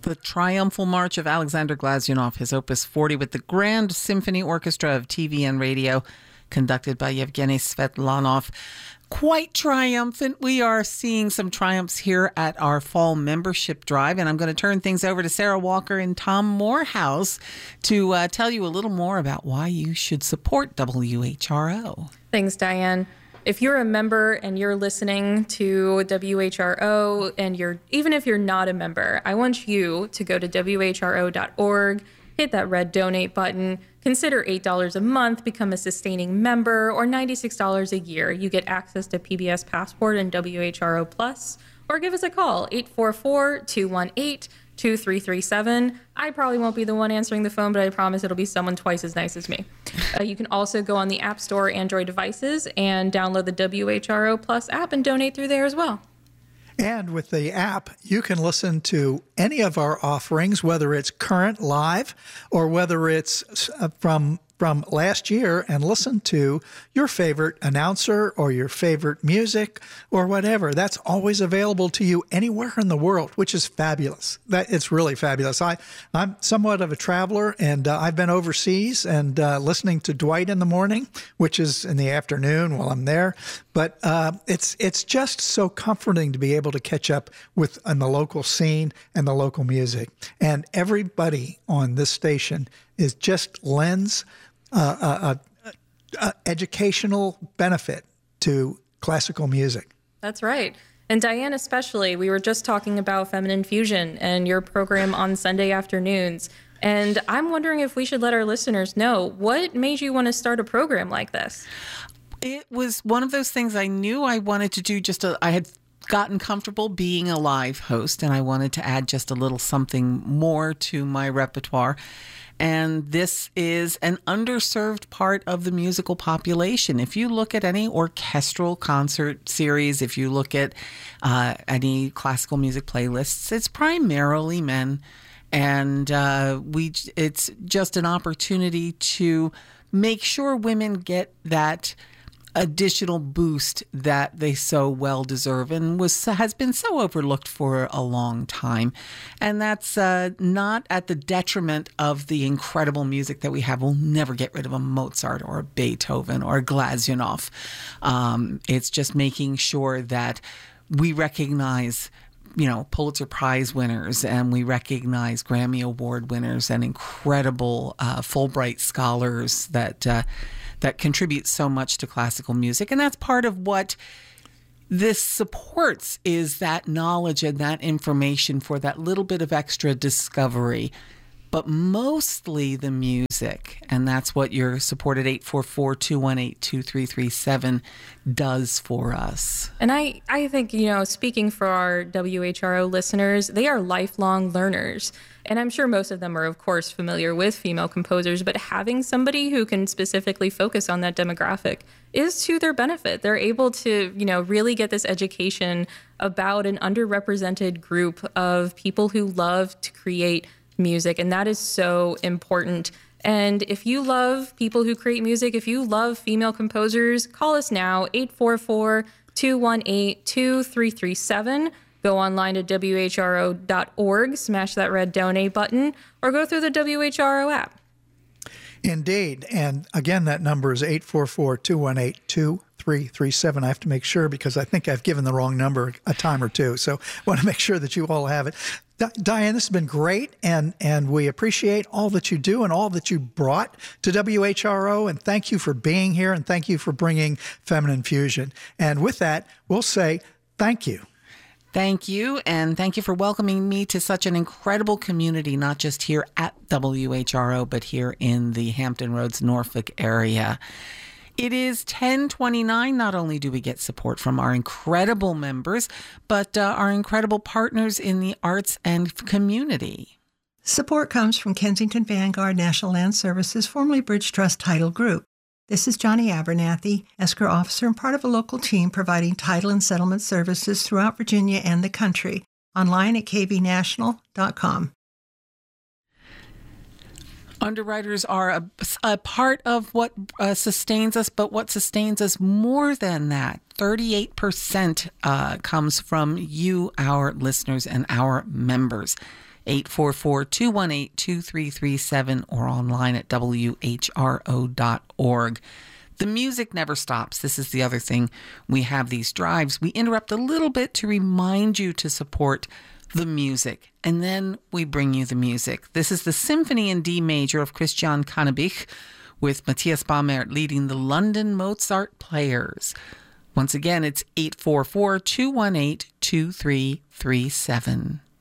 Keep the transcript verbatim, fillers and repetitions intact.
The Triumphal March of Alexander Glazunov, his Opus forty, with the Grand Symphony Orchestra of T V and Radio, conducted by Yevgeny Svetlanov. Quite triumphant. We are seeing some triumphs here at our fall membership drive, and I'm going to turn things over to Sarah Walker and Tom Morehouse to uh, tell you a little more about why you should support W H R O. Thanks, Diane. If you're a member and you're listening to W H R O, and you're even if you're not a member, I want you to go to W H R O dot org, hit that red donate button, consider eight dollars a month, become a sustaining member, or ninety-six dollars a year. You get access to P B S Passport and W H R O Plus, or give us a call, eight four four, two one eight, two three three seven. I probably won't be the one answering the phone, but I promise it'll be someone twice as nice as me. Uh, you can also go on the App Store Android devices and download the W H R O Plus app and donate through there as well. And with the app, you can listen to any of our offerings, whether it's current live or whether it's uh, from from last year, and listen to your favorite announcer or your favorite music or whatever. That's always available to you anywhere in the world, which is fabulous. That it's really fabulous. I, I'm somewhat of a traveler, and uh, I've been overseas and uh, listening to Dwight in the morning, which is in the afternoon while I'm there. But uh, it's it's just so comforting to be able to catch up with on the local scene and the local music. And everybody on this station is just lends uh, a, a, a educational benefit to classical music. That's right. And Diane especially, we were just talking about Feminine Fusion and your program on Sunday afternoons. And I'm wondering if we should let our listeners know, what made you want to start a program like this? It was one of those things I knew I wanted to do. Just a, I had gotten comfortable being a live host, and I wanted to add just a little something more to my repertoire. And this is an underserved part of the musical population. If you look at any orchestral concert series, if you look at uh, any classical music playlists, it's primarily men. And uh, we it's just an opportunity to make sure women get that additional boost that they so well deserve and was has been so overlooked for a long time. And that's uh, not at the detriment of the incredible music that we have. We'll never get rid of a Mozart or a Beethoven or a Glazunov. Um, it's just making sure that we recognize, you know, Pulitzer Prize winners, and we recognize Grammy Award winners and incredible uh, Fulbright scholars that uh, that contribute so much to classical music. And that's part of what this supports, is that knowledge and that information for that little bit of extra discovery, but mostly the music. And that's what your support at eight four four, two one eight, two three three seven does for us. And I, I think, you know, speaking for our W H R O listeners, they are lifelong learners. And I'm sure most of them are, of course, familiar with female composers, but having somebody who can specifically focus on that demographic is to their benefit. They're able to, you know, really get this education about an underrepresented group of people who love to create music, and that is so important. And if you love people who create music, if you love female composers, call us now, eight four four, two one eight, two three three seven. Go online to W H R O dot org, smash that red donate button, or go through the W H R O app. Indeed. And again, that number is eight four four, two one eight, two three three seven. I have to make sure, because I think I've given the wrong number a time or two. So I want to make sure that you all have it. Diane, this has been great, and, and we appreciate all that you do and all that you brought to W H R O, and thank you for being here, and thank you for bringing Feminine Fusion. And with that, we'll say thank you. Thank you, and thank you for welcoming me to such an incredible community, not just here at W H R O, but here in the Hampton Roads, Norfolk area. It is ten twenty-nine. Not only do we get support from our incredible members, but uh, our incredible partners in the arts and community. Support comes from Kensington Vanguard National Land Services, formerly Bridge Trust Title Group. This is Johnny Abernathy, escrow officer and part of a local team providing title and settlement services throughout Virginia and the country. Online at k v national dot com. Underwriters are a, a part of what uh, sustains us, but what sustains us more than that, thirty-eight percent uh, comes from you, our listeners, and our members. eight four four, two one eight, two three three seven, or online at W H R O dot org. The music never stops. This is the other thing. We have these drives. We interrupt a little bit to remind you to support the music, and then we bring you the music. This is the Symphony in D Major of Christian Cannabich, with Matthias Baumert leading the London Mozart Players. Once again, it's eight four four, two one eight, two three three seven.